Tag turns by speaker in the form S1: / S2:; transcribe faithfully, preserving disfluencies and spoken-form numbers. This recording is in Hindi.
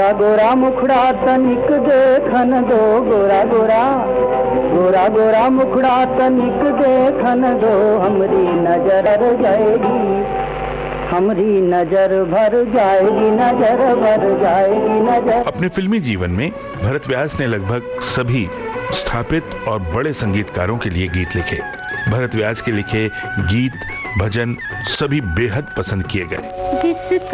S1: गोरा गोरा मुखड़ा तनिक देखन दो, गोरा गोरा गोरा गोरा मुखड़ा तनिक देखन दो, हमरी नजर भर जाएगी, हमरी नजर भर जाएगी, नजर भर जाएगी नजर।
S2: अपने फिल्मी जीवन में भरत व्यास ने लगभग सभी स्थापित और बड़े संगीतकारों के लिए गीत लिखे। भरत व्यास के लिखे गीत भजन सभी बेहद पसंद किए गए।